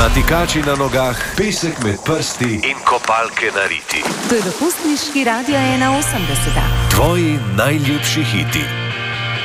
Natikači na nogah, pesek med prsti in kopalke na riti. To je dopustniški Radio 81. Tvoji najljubši hiti.